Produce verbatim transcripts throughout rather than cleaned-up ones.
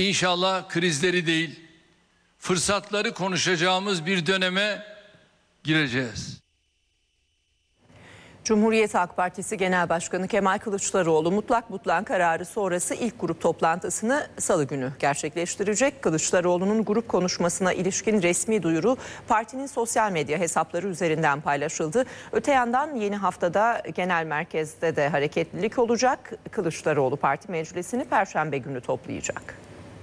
İnşallah krizleri değil, fırsatları konuşacağımız bir döneme gireceğiz. Cumhuriyet Halk Partisi Genel Başkanı Kemal Kılıçdaroğlu mutlak butlan kararı sonrası ilk grup toplantısını Salı günü gerçekleştirecek. Kılıçdaroğlu'nun grup konuşmasına ilişkin resmi duyuru partinin sosyal medya hesapları üzerinden paylaşıldı. Öte yandan yeni haftada genel merkezde de hareketlilik olacak. Kılıçdaroğlu parti meclisini Perşembe günü toplayacak.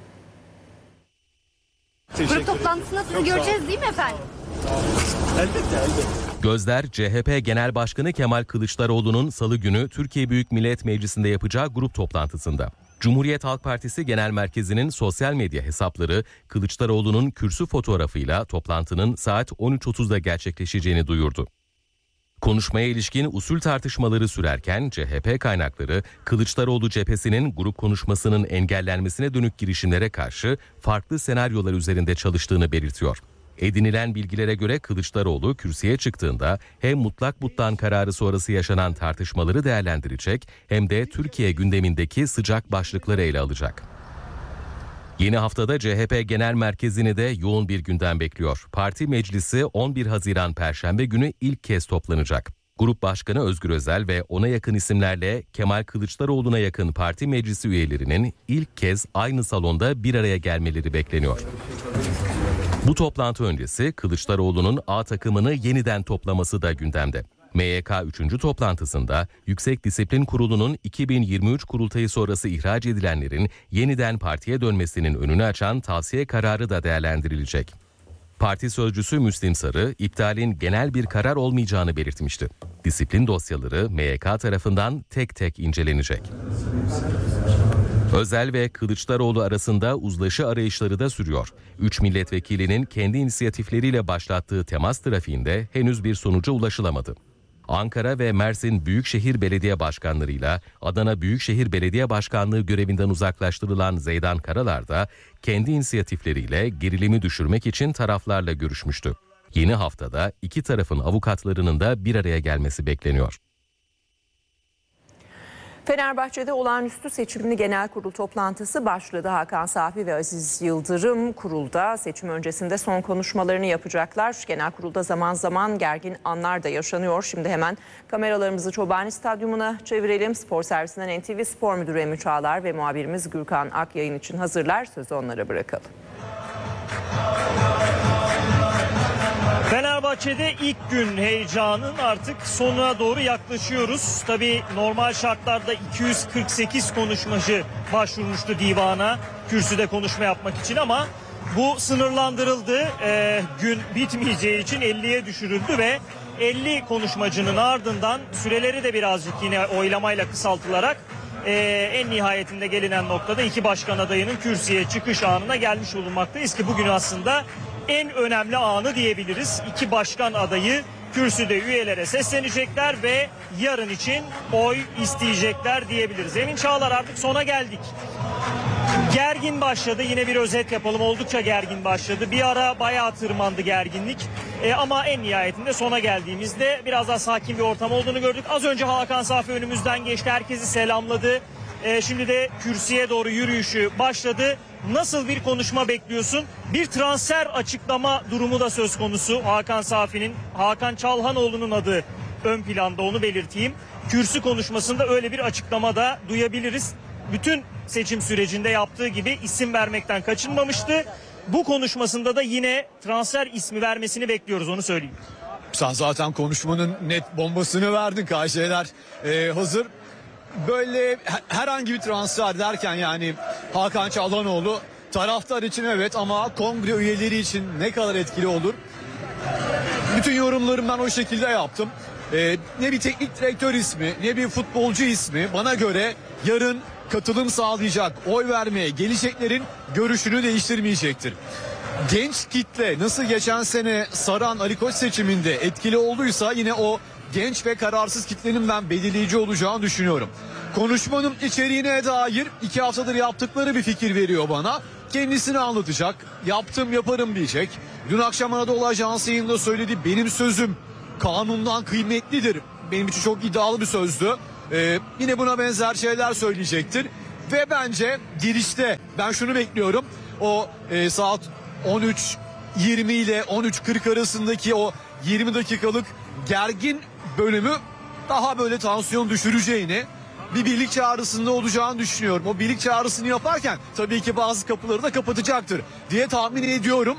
Grup toplantısında sizi göreceğiz değil mi efendim? Elbette, elbette. Gözler C H P Genel Başkanı Kemal Kılıçdaroğlu'nun Salı günü Türkiye Büyük Millet Meclisi'nde yapacağı grup toplantısında. Cumhuriyet Halk Partisi Genel Merkezi'nin sosyal medya hesapları Kılıçdaroğlu'nun kürsü fotoğrafıyla toplantının saat on üç otuzda gerçekleşeceğini duyurdu. Konuşmaya ilişkin usul tartışmaları sürerken C H P kaynakları Kılıçdaroğlu cephesinin grup konuşmasının engellenmesine dönük girişimlere karşı farklı senaryolar üzerinde çalıştığını belirtiyor. Edinilen bilgilere göre Kılıçdaroğlu kürsüye çıktığında hem mutlak butlan kararı sonrası yaşanan tartışmaları değerlendirecek hem de Türkiye gündemindeki sıcak başlıkları ele alacak. Yeni haftada C H P Genel Merkezi'ni de yoğun bir gündem bekliyor. Parti meclisi on bir Haziran Perşembe günü ilk kez toplanacak. Grup Başkanı Özgür Özel ve ona yakın isimlerle Kemal Kılıçdaroğlu'na yakın parti meclisi üyelerinin ilk kez aynı salonda bir araya gelmeleri bekleniyor. Bu toplantı öncesi Kılıçdaroğlu'nun A takımını yeniden toplaması da gündemde. M Y K üçüncü toplantısında Yüksek Disiplin Kurulu'nun iki bin yirmi üç kurultayı sonrası ihraç edilenlerin yeniden partiye dönmesinin önünü açan tavsiye kararı da değerlendirilecek. Parti sözcüsü Müslim Sarı, iptalin genel bir karar olmayacağını belirtmişti. Disiplin dosyaları M Y K tarafından tek tek incelenecek. Özel ve Kılıçdaroğlu arasında uzlaşı arayışları da sürüyor. Üç milletvekilinin kendi inisiyatifleriyle başlattığı temas trafiğinde henüz bir sonuca ulaşılamadı. Ankara ve Mersin Büyükşehir Belediye Başkanlarıyla Adana Büyükşehir Belediye Başkanlığı görevinden uzaklaştırılan Zeydan Karalar da kendi inisiyatifleriyle gerilimi düşürmek için taraflarla görüşmüştü. Yeni haftada iki tarafın avukatlarının da bir araya gelmesi bekleniyor. Fenerbahçe'de olağanüstü seçimli genel kurul toplantısı başladı. Hakan Safi ve Aziz Yıldırım kurulda seçim öncesinde son konuşmalarını yapacaklar. Genel kurulda zaman zaman gergin anlar da yaşanıyor. Şimdi hemen kameralarımızı Çobani Stadyumu'na çevirelim. Spor servisinden N T V Spor Müdürü Emre Çağlar ve muhabirimiz Gürkan Ak yayın için hazırlar. Sözü onlara bırakalım. Fenerbahçe'de ilk gün heyecanın artık sonuna doğru yaklaşıyoruz. Tabii normal şartlarda iki yüz kırk sekiz konuşmacı başvurmuştu divana kürsüde konuşma yapmak için ama bu sınırlandırıldı. Ee, gün bitmeyeceği için elliye düşürüldü ve elli konuşmacının ardından süreleri de birazcık yine oylamayla kısaltılarak e, en nihayetinde gelinen noktada iki başkan adayının kürsüye çıkış anına gelmiş bulunmaktayız ki bugün aslında en önemli anı diyebiliriz. İki başkan adayı kürsüde üyelere seslenecekler ve yarın için oy isteyecekler diyebiliriz. Emin Çağlar, artık sona geldik. Gergin başladı. Yine bir özet yapalım. Oldukça gergin başladı. Bir ara bayağı tırmandı gerginlik. E, ama en nihayetinde sona geldiğimizde biraz daha sakin bir ortam olduğunu gördük. Az önce Hakan Safi önümüzden geçti. Herkesi selamladı. E, şimdi de kürsüye doğru yürüyüşü başladı. Nasıl bir konuşma bekliyorsun? Bir transfer açıklama durumu da söz konusu. Hakan Safi'nin, Hakan Çalhanoğlu'nun adı ön planda, onu belirteyim. Kürsü konuşmasında öyle bir açıklama da duyabiliriz. Bütün seçim sürecinde yaptığı gibi isim vermekten kaçınmamıştı. Bu konuşmasında da yine transfer ismi vermesini bekliyoruz, onu söyleyeyim. Sen zaten konuşmanın net bombasını verdin. K J'ler ee, hazır. Böyle herhangi bir transfer derken yani Hakan Çalhanoğlu taraftar için evet, ama kongre üyeleri için ne kadar etkili olur? Bütün yorumlarımı ben o şekilde yaptım. Ee, ne bir teknik direktör ismi, ne bir futbolcu ismi bana göre yarın katılım sağlayacak, oy vermeye geleceklerin görüşünü değiştirmeyecektir. Genç kitle nasıl geçen sene Saran Ali Koç seçiminde etkili olduysa yine o genç ve kararsız kitlenin ben belirleyici olacağını düşünüyorum. Konuşmanın içeriğine dair iki haftadır yaptıkları bir fikir veriyor bana. Kendisini anlatacak, yaptım yaparım diyecek. Dün akşam Anadolu Ajansı yayında söyledi, benim sözüm kanundan kıymetlidir. Benim için çok iddialı bir sözdü. Ee, yine buna benzer şeyler söyleyecektir. Ve bence girişte ben şunu bekliyorum. O e, saat on üç yirmi ile on üç kırk arasındaki o yirmi dakikalık gergin bölümü daha böyle tansiyon düşüreceğini, bir birlik çağrısında olacağını düşünüyorum. O birlik çağrısını yaparken tabii ki bazı kapıları da kapatacaktır diye tahmin ediyorum.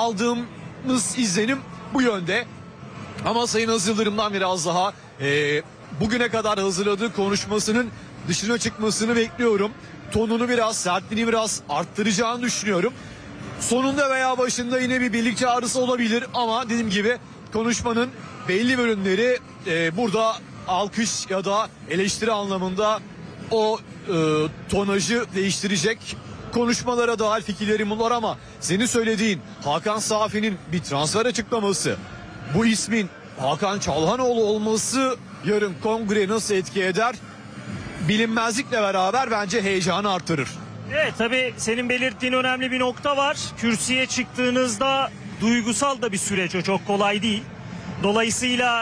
Aldığımız izlenim bu yönde. Ama Sayın Aziz Yıldırım'dan biraz daha e, bugüne kadar hazırladığı konuşmasının dışına çıkmasını bekliyorum. Tonunu biraz, sertliğini biraz arttıracağını düşünüyorum. Sonunda veya başında yine bir birlik çağrısı olabilir ama dediğim gibi konuşmanın belli bölümleri e, burada alkış ya da eleştiri anlamında o e, tonajı değiştirecek konuşmalara dair fikirlerim var ama senin söylediğin Hakan Safi'nin bir transfer açıklaması, bu ismin Hakan Çalhanoğlu olması yarın kongre nasıl etki eder? Bilinmezlikle beraber bence heyecanı artırır. Evet, tabii senin belirttiğin önemli bir nokta var. Kürsüye çıktığınızda duygusal da bir süreç, o çok kolay değil. Dolayısıyla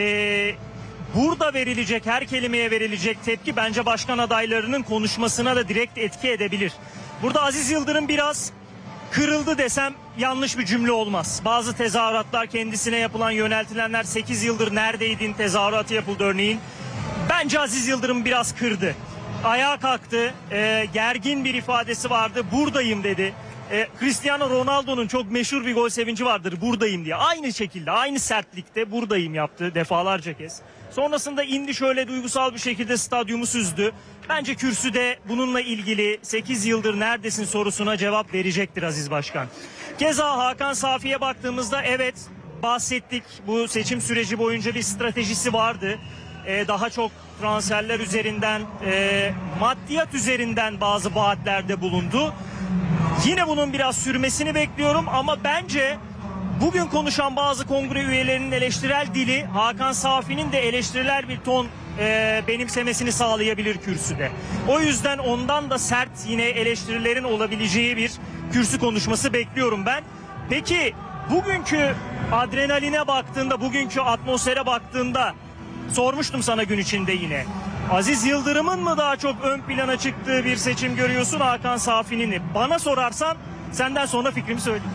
e, burada verilecek, her kelimeye verilecek tepki bence başkan adaylarının konuşmasına da direkt etki edebilir. Burada Aziz Yıldırım biraz kırıldı desem yanlış bir cümle olmaz. Bazı tezahüratlar, kendisine yapılan yöneltilenler, sekiz yıldır neredeydin tezahüratı yapıldı örneğin. Bence Aziz Yıldırım biraz kırdı. Ayağa kalktı, e, gergin bir ifadesi vardı, buradayım dedi. E, Cristiano Ronaldo'nun çok meşhur bir gol sevinci vardır, buradayım diye. Aynı şekilde, aynı sertlikte buradayım yaptı defalarca kez. Sonrasında indi, şöyle duygusal bir şekilde stadyumu süzdü. Bence kürsüde bununla ilgili sekiz yıldır neredesin sorusuna cevap verecektir Aziz Başkan. Keza Hakan Safi'ye baktığımızda evet bahsettik, bu seçim süreci boyunca bir stratejisi vardı. Ee, daha çok transferler üzerinden, e, maddiyat üzerinden bazı vaatlerde bulundu. Yine bunun biraz sürmesini bekliyorum ama bence bugün konuşan bazı kongre üyelerinin eleştirel dili Hakan Safi'nin de eleştirel bir ton e, benimsemesini sağlayabilir kürsüde. O yüzden ondan da sert yine eleştirilerin olabileceği bir kürsü konuşması bekliyorum ben. Peki bugünkü adrenaline baktığında, bugünkü atmosfere baktığında sormuştum sana gün içinde yine. Aziz Yıldırım'ın mı daha çok ön plana çıktığı bir seçim görüyorsun, Hakan Safi'nin mi? Bana sorarsan senden sonra fikrimi söyleyeyim.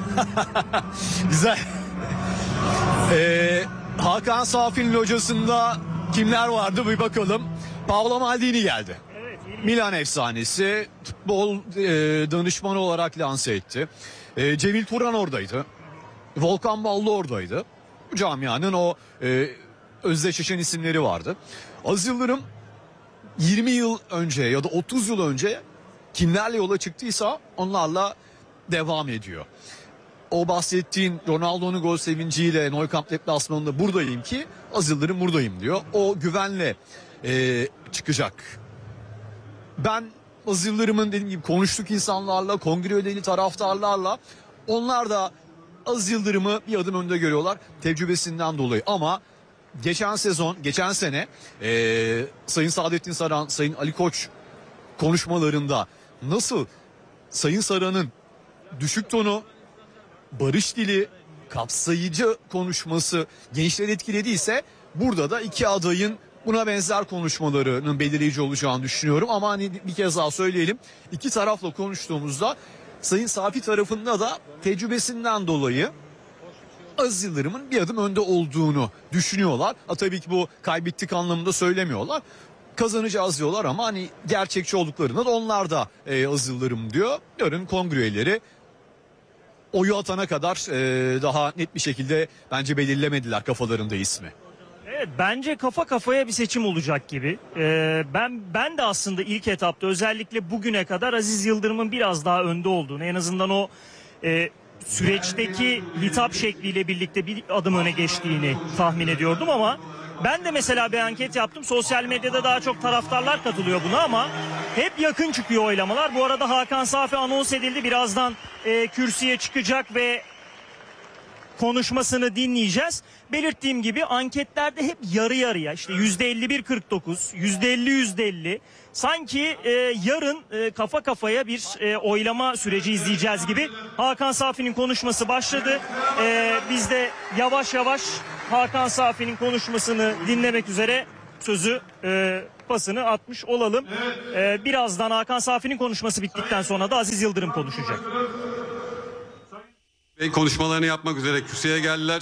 Güzel. Ee, Hakan Safi'nin hocasında kimler vardı bir bakalım. Paolo Maldini geldi. Evet, Milan efsanesi, futbol e, danışmanı olarak lanse etti. E, Cemil Turan oradaydı. Volkan Ballı oradaydı. Bu camianın o e, özdeşleşen isimleri vardı. Aziz Yıldırım yirmi yıl önce ya da otuz yıl önce kimlerle yola çıktıysa onlarla devam ediyor. O bahsettiğin Ronaldo'nun gol sevinciyle Nou Camp deplasmanında buradayım ki Aziz Yıldırım buradayım diyor. O güvenle e, çıkacak. Ben Aziz Yıldırım'ın dediğim gibi konuştuk insanlarla, kongre üyeleri, taraftarlarla. Onlar da Aziz Yıldırım'ı bir adım önde görüyorlar tecrübesinden dolayı ama geçen sezon, geçen sene e, Sayın Saadettin Saran, Sayın Ali Koç konuşmalarında nasıl Sayın Saran'ın düşük tonu, barış dili, kapsayıcı konuşması gençleri etkilediyse burada da iki adayın buna benzer konuşmalarının belirleyici olacağını düşünüyorum. Ama hani bir kez daha söyleyelim, iki tarafla konuştuğumuzda Sayın Safi tarafında da tecrübesinden dolayı Aziz Yıldırım'ın bir adım önde olduğunu düşünüyorlar. Ha, tabii ki bu kaybettik anlamında söylemiyorlar. Kazanacağız diyorlar ama hani gerçekçi olduklarında da onlar da e, Aziz Yıldırım diyor. Yarın kongre üyeleri oyu atana kadar e, daha net bir şekilde bence belirlemediler kafalarında ismi. Evet, bence kafa kafaya bir seçim olacak gibi. Ee, ben ben de aslında ilk etapta özellikle bugüne kadar Aziz Yıldırım'ın biraz daha önde olduğunu, en azından o e, süreçteki hitap şekliyle birlikte bir adım öne geçtiğini tahmin ediyordum ama ben de mesela bir anket yaptım. Sosyal medyada daha çok taraftarlar katılıyor buna ama hep yakın çıkıyor oylamalar. Bu arada Hakan Safi anons edildi. Birazdan e, kürsüye çıkacak ve konuşmasını dinleyeceğiz. Belirttiğim gibi anketlerde hep yarı yarıya, işte yüzde elli bir kırk dokuz, yüzde elli yüzde elli. Sanki e, yarın e, kafa kafaya bir e, oylama süreci izleyeceğiz gibi. Hakan Safi'nin konuşması başladı. E, biz de yavaş yavaş Hakan Safi'nin konuşmasını dinlemek üzere sözü e, pasını atmış olalım. Ee, birazdan Hakan Safi'nin konuşması bittikten sonra da Aziz Yıldırım konuşacak. Ve konuşmalarını yapmak üzere kürsüye geldiler.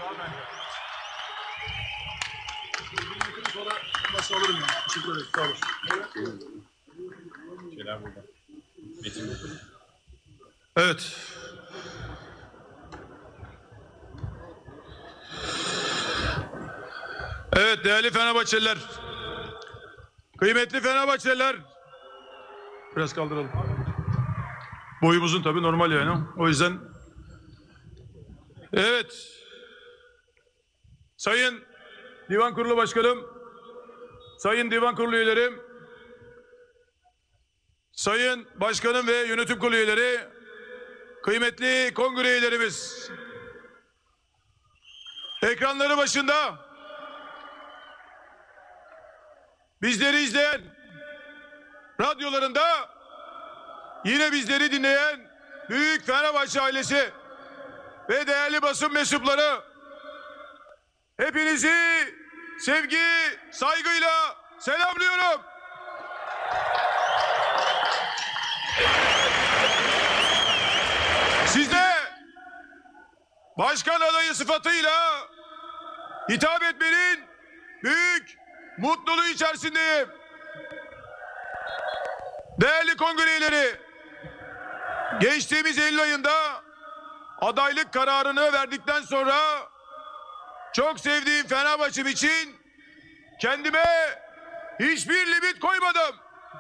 Evet. Evet değerli Fenerbahçeliler. Kıymetli Fenerbahçeliler. Biraz kaldıralım. Boyumuzun tabii normal yani. O yüzden. Evet. Sayın Divan Kurulu Başkanım, Sayın Divan Kurulu üyelerim, Sayın Başkanım ve Yönetim Kurulu üyeleri, kıymetli kongre üyelerimiz, ekranları başında bizleri izleyen, radyolarında yine bizleri dinleyen büyük Fenerbahçe ailesi ve değerli basın mensupları, hepinizi sevgi, saygıyla selamlıyorum. Size başkan adayı sıfatıyla hitap etmenin büyük mutluluğu içerisindeyim. Değerli kongre üyeleri, geçtiğimiz Eylül ayında adaylık kararını verdikten sonra çok sevdiğim Fenerbahçe'm için kendime hiçbir limit koymadım.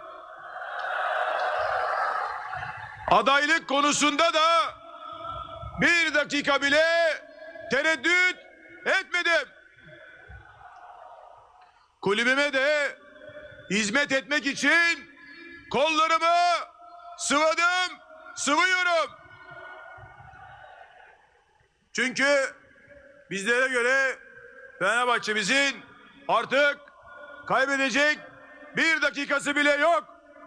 Adaylık konusunda da bir dakika bile tereddüt etmedim. Kulübüme de hizmet etmek için kollarımı sıvadım, sıvıyorum. Çünkü bizlere göre Fenerbahçe'mizin artık kaybedecek bir dakikası bile yok.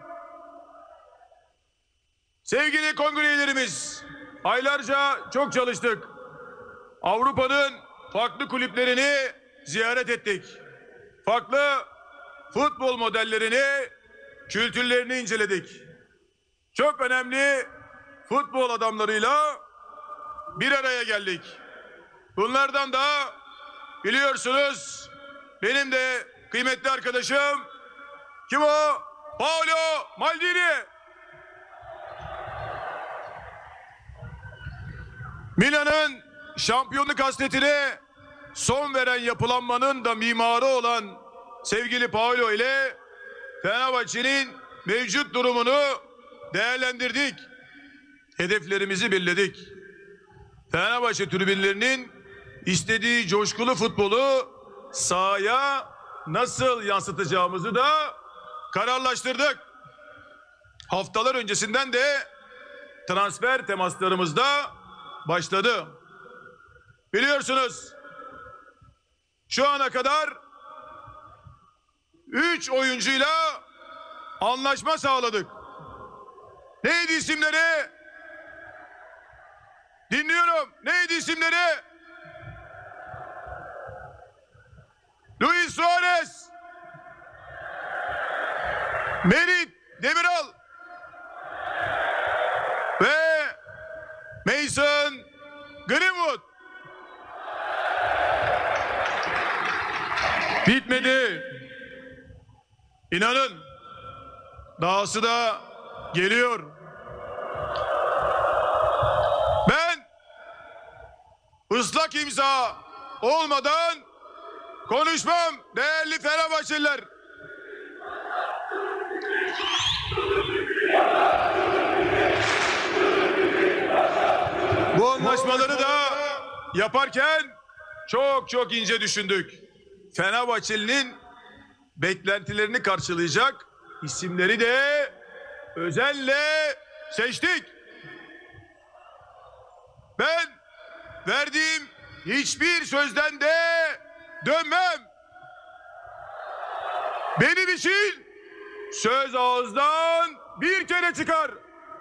Sevgili kongre üyelerimiz, aylarca çok çalıştık. Avrupa'nın farklı kulüplerini ziyaret ettik. Farklı futbol modellerini, kültürlerini inceledik. Çok önemli futbol adamlarıyla bir araya geldik. Bunlardan da biliyorsunuz benim de kıymetli arkadaşım kim o? Paolo Maldini. Milan'ın şampiyonluk hasretine son veren yapılanmanın da mimarı olan sevgili Paolo ile Fenerbahçe'nin mevcut durumunu değerlendirdik. Hedeflerimizi belirledik. Fenerbahçe tribünlerinin istediği coşkulu futbolu sahaya nasıl yansıtacağımızı da kararlaştırdık. Haftalar öncesinden de transfer temaslarımız da başladı. Biliyorsunuz şu ana kadar üç oyuncuyla anlaşma sağladık. Neydi isimleri? Dinliyorum. Neydi isimleri? Luis Suarez, Merit Demiral ve Mason Greenwood. Bitmedi. İnanın dahası da geliyor. Ben ıslak imza olmadan konuşmam değerli Fenerbahçeliler. Bu anlaşmaları da yaparken çok çok ince düşündük. Fenerbahçeli'nin beklentilerini karşılayacak isimleri de özenle seçtik. Ben verdiğim hiçbir sözden de dönmem. Benim için söz ağızdan bir kere çıkar.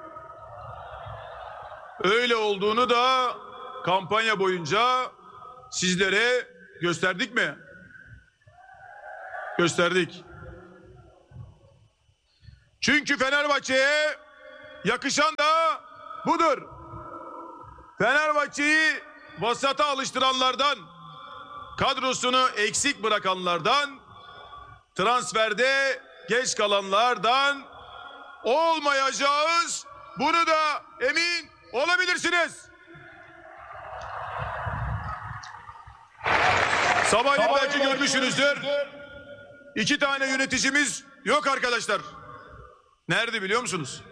Öyle olduğunu da kampanya boyunca sizlere gösterdik mi? Gösterdik. Çünkü Fenerbahçe'ye yakışan da budur. Fenerbahçe'yi vasata alıştıranlardan, kadrosunu eksik bırakanlardan, transferde geç kalanlardan olmayacağız. Bunu da emin olabilirsiniz. Sabahleyin belki görmüşsünüzdür. İki tane yöneticimiz yok arkadaşlar. Nerede biliyor musunuz?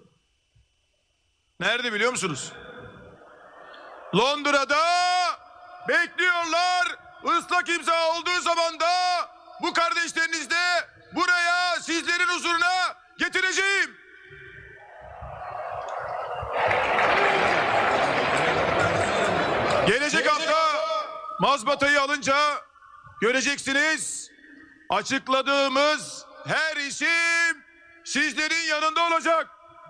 Nerede biliyor musunuz? Londra'da bekliyorlar. Islak imza olduğu zaman da bu kardeşlerinizi de buraya sizlerin huzuruna getireceğim. Gelecek hafta mazbatayı alınca göreceksiniz. Açıkladığımız her isim sizlerin yanında olacak.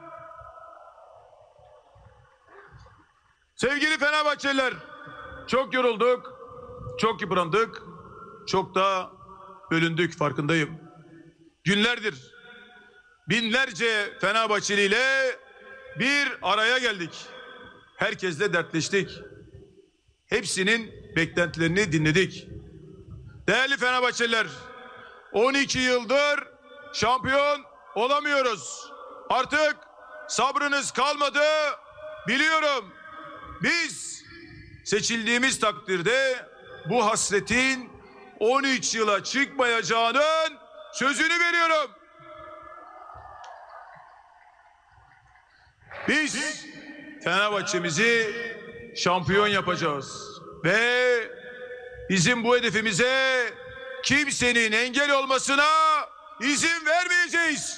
Sevgili Fenerbahçeliler, çok yorulduk, çok yıprandık, çok da bölündük, farkındayım. Günlerdir binlerce Fenerbahçeli ile bir araya geldik. Herkesle dertleştik. Hepsinin beklentilerini dinledik. Değerli Fenerbahçeliler, on iki yıldır şampiyon olamıyoruz. Artık sabrınız kalmadı, biliyorum. Biz seçildiğimiz takdirde bu hasretin on üç yıla çıkmayacağının sözünü veriyorum. Biz Fenerbahçe'mizi şampiyon yapacağız ve bizim bu hedefimize kimsenin engel olmasına izin vermeyeceğiz.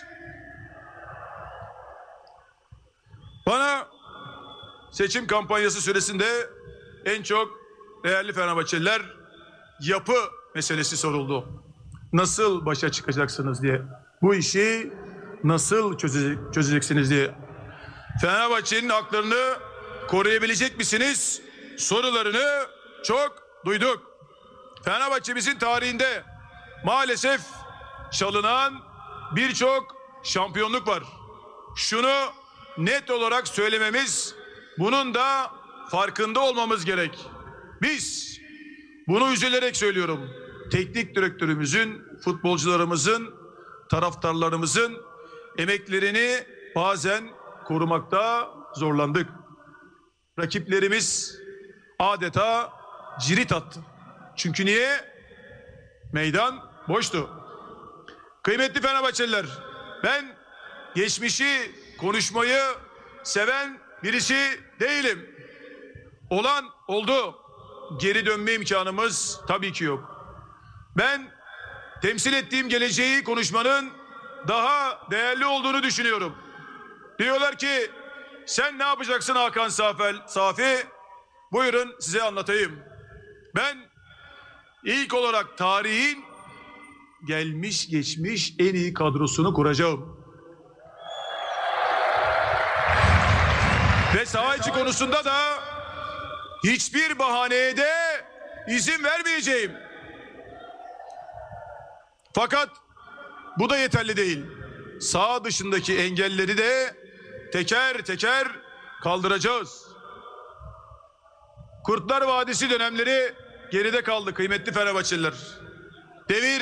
Bana seçim kampanyası süresinde en çok değerli Fenerbahçeliler yapı meselesi soruldu. Nasıl başa çıkacaksınız diye. Bu işi nasıl çözecek, çözeceksiniz diye. Fenerbahçe'nin haklarını koruyabilecek misiniz? Sorularını çok duyduk. Fenerbahçe'mizin tarihinde maalesef çalınan birçok şampiyonluk var. Şunu net olarak söylememiz, bunun da farkında olmamız gerek. Biz, bunu üzülerek söylüyorum, teknik direktörümüzün, futbolcularımızın, taraftarlarımızın emeklerini bazen korumakta zorlandık. Rakiplerimiz adeta cirit attı. Çünkü niye? Meydan boştu. Kıymetli Fenerbahçeliler, ben geçmişi konuşmayı seven birisi değilim. Olan oldu. Geri dönme imkanımız tabii ki yok. Ben temsil ettiğim geleceği konuşmanın daha değerli olduğunu düşünüyorum. Diyorlar ki sen ne yapacaksın Hakan Safi? Buyurun size anlatayım. Ben ilk olarak tarihin gelmiş geçmiş en iyi kadrosunu kuracağım. Ve saha içi konusunda da hiçbir bahaneye de izin vermeyeceğim. Fakat bu da yeterli değil. Saha dışındaki engelleri de teker teker kaldıracağız. Kurtlar Vadisi dönemleri geride kaldı kıymetli Fenerbahçeliler. Devir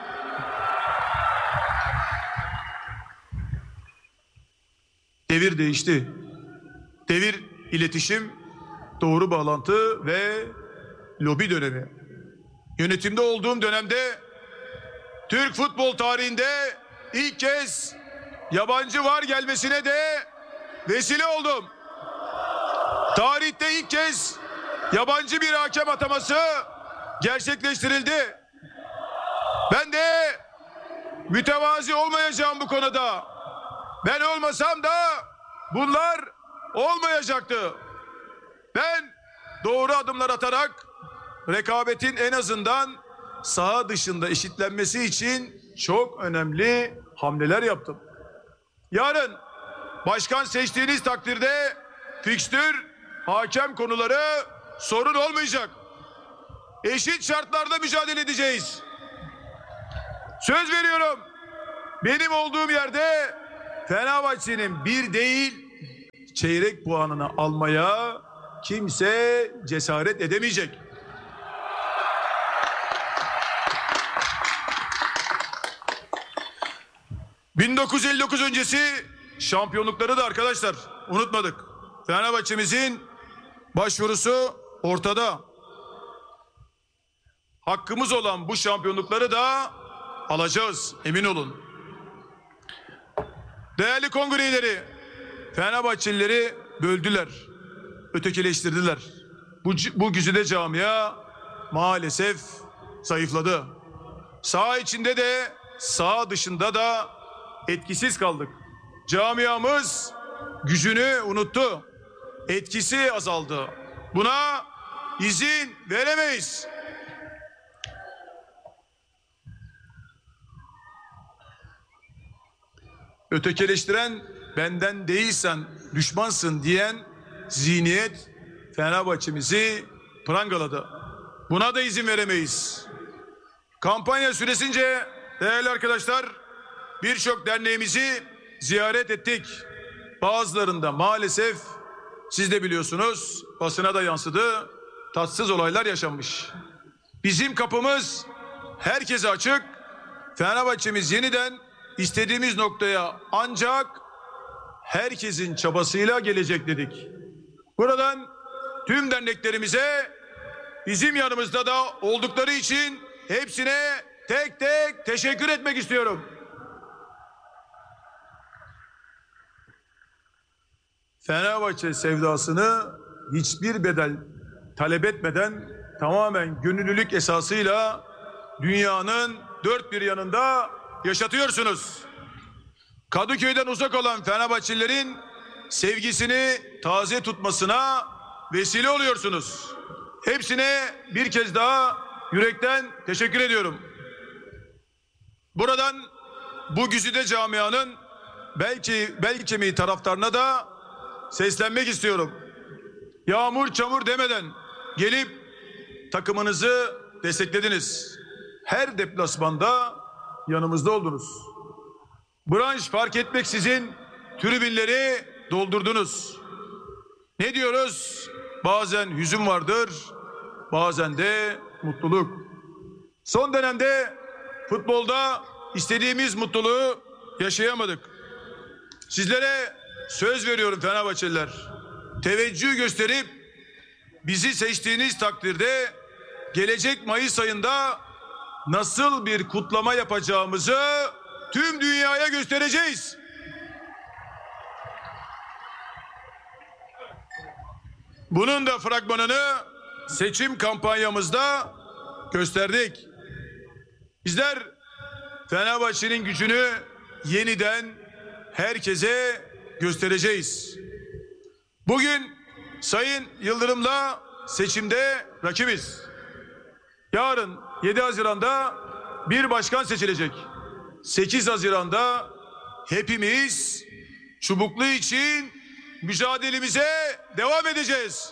Devir değişti. Devir iletişim, doğru bağlantı ve lobi dönemi. Yönetimde olduğum dönemde Türk futbol tarihinde ilk kez yabancı var gelmesine de vesile oldum. Tarihte ilk kez yabancı bir hakem ataması gerçekleştirildi. Ben de mütevazi olmayacağım bu konuda. Ben olmasam da bunlar olmayacaktı. Ben doğru adımlar atarak rekabetin en azından saha dışında eşitlenmesi için çok önemli hamleler yaptım. Yarın başkan seçtiğiniz takdirde fikstür, hakem konuları sorun olmayacak. Eşit şartlarda mücadele edeceğiz. Söz veriyorum. Benim olduğum yerde Fenerbahçe'nin bir değil çeyrek puanını almaya kimse cesaret edemeyecek. bin dokuz yüz elli dokuz öncesi şampiyonlukları da arkadaşlar unutmadık. Fenerbahçe'mizin başvurusu ortada. Hakkımız olan bu şampiyonlukları da alacağız, emin olun. Değerli kongre üyeleri, Fenerbahçelileri böldüler, ötekileştirdiler. Bu, bu güzide camia maalesef zayıfladı. Saha içinde de saha dışında da etkisiz kaldık. Camiamız gücünü unuttu. Etkisi azaldı. Buna izin veremeyiz. Ötekileştiren, benden değilsen düşmansın diyen zihniyet Fenerbahçe'mizi prangaladı. Buna da izin veremeyiz. Kampanya süresince değerli arkadaşlar birçok derneğimizi ziyaret ettik. Bazılarında maalesef siz de biliyorsunuz, basına da yansıdı, tatsız olaylar yaşanmış. Bizim kapımız herkese açık. Fenerbahçe'miz yeniden istediğimiz noktaya ancak herkesin çabasıyla gelecek dedik. Buradan tüm derneklerimize bizim yanımızda da oldukları için hepsine tek tek teşekkür etmek istiyorum. Fenerbahçe sevdasını hiçbir bedel talep etmeden tamamen gönüllülük esasıyla dünyanın dört bir yanında yaşatıyorsunuz. Kadıköy'den uzak olan Fenerbahçelilerin sevgisini taze tutmasına vesile oluyorsunuz. Hepsine bir kez daha yürekten teşekkür ediyorum. Buradan bu güzide camianın belki bel kemiği taraftarına da seslenmek istiyorum. Yağmur çamur demeden gelip takımınızı desteklediniz. Her deplasmanda yanımızda oldunuz. Branş fark etmeksizin tribünleri doldurdunuz. Ne diyoruz? Bazen hüzün vardır, bazen de mutluluk. Son dönemde futbolda istediğimiz mutluluğu yaşayamadık. Sizlere söz veriyorum Fenerbahçeliler. Teveccüh gösterip bizi seçtiğiniz takdirde gelecek Mayıs ayında nasıl bir kutlama yapacağımızı tüm dünyaya göstereceğiz. Bunun da fragmanını seçim kampanyamızda gösterdik. Bizler Fenerbahçe'nin gücünü yeniden herkese göstereceğiz. Bugün Sayın Yıldırım'la seçimde rakibiz. Yarın yedi Haziran'da bir başkan seçilecek. sekiz Haziran'da hepimiz çubuklu için mücadelemize devam edeceğiz.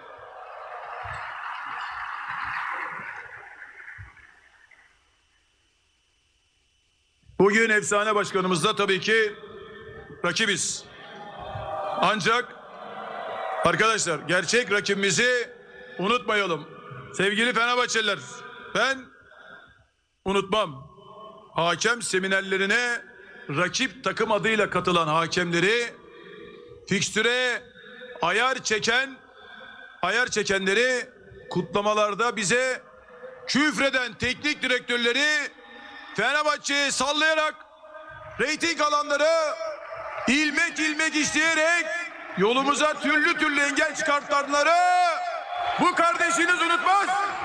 Bugün efsane başkanımızla tabii ki rakibiz. Ancak arkadaşlar gerçek rakibimizi unutmayalım. Sevgili Fenerbahçeliler, ben unutmam. Hakem seminerlerine rakip takım adıyla katılan hakemleri, fikstüre ayar çeken, ayar çekenleri, kutlamalarda bize küfreden teknik direktörleri Fenerbahçe'ye sallayarak reyting alanları ilmek ilmek isteyerek yolumuza türlü türlü engel çıkartanları bu kardeşiniz unutmaz.